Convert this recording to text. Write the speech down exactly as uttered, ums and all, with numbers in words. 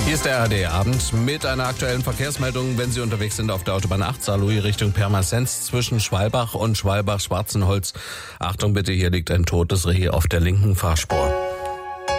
Hier ist der A R D-Abend mit einer aktuellen Verkehrsmeldung. Wenn Sie unterwegs sind auf der Autobahn acht, Saarlouis Richtung Pirmasens zwischen Schwalbach und Schwalbach-Schwarzenholz. Achtung bitte, hier liegt ein totes Reh auf der linken Fahrspur.